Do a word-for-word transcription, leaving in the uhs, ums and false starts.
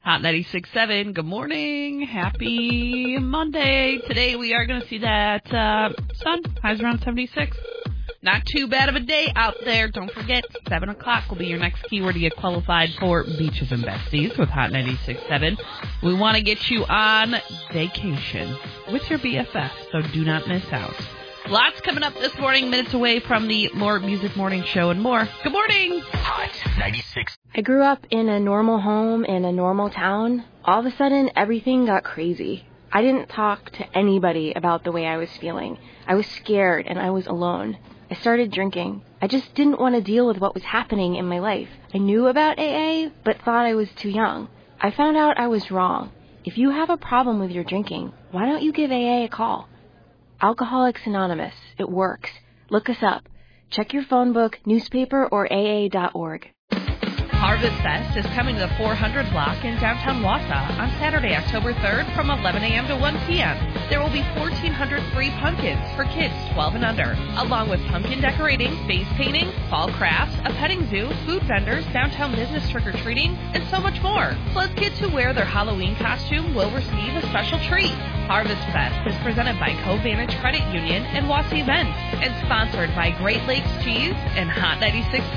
Hot ninety-six point seven, good morning. Happy Monday. Today we are going to see that uh, sun. Highs around seventy-six. Not too bad of a day out there. Don't forget, seven o'clock will be your next keyword to get qualified for Beaches and Besties with Hot ninety-six point seven. We want to get you on vacation with your B F F, so do not miss out. Lots coming up this morning, minutes away from the More Music Morning Show and more. Good morning. Hot ninety-six. I grew up in a normal home in a normal town. All of a sudden, everything got crazy. I didn't talk to anybody about the way I was feeling. I was scared and I was alone. I started drinking. I just didn't want to deal with what was happening in my life. I knew about A A, but thought I was too young. I found out I was wrong. If you have a problem with your drinking, why don't you give A A a call? Alcoholics Anonymous. It works. Look us up. Check your phone book, newspaper, or A A dot org. Harvest Fest is coming to the four hundred block in downtown Wausau on Saturday, October third from eleven a.m. to one p.m. There will be fourteen hundred free pumpkins for kids twelve and under, along with pumpkin decorating, face painting, fall crafts, a petting zoo, food vendors, downtown business trick-or-treating, and so much more. Plus, kids who wear their Halloween costume will receive a special treat. Harvest Fest is presented by Co-Vantage Credit Union and Wausau Events and sponsored by Great Lakes Cheese and Hot ninety-six point seven.